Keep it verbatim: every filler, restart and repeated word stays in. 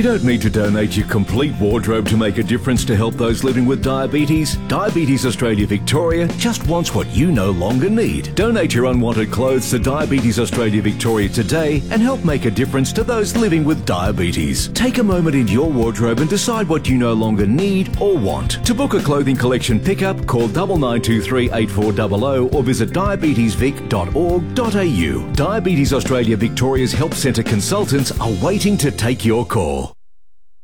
You don't need to donate your complete wardrobe to make a difference to help those living with diabetes. Diabetes Australia Victoria just wants what you no longer need. Donate your unwanted clothes to Diabetes Australia Victoria today and help make a difference to those living with diabetes. Take a moment in your wardrobe and decide what you no longer need or want. To book a clothing collection pickup, call nine nine two three eight four zero zero or visit diabetes vic dot org dot a u. Diabetes Australia Victoria's Help Centre consultants are waiting to take your call.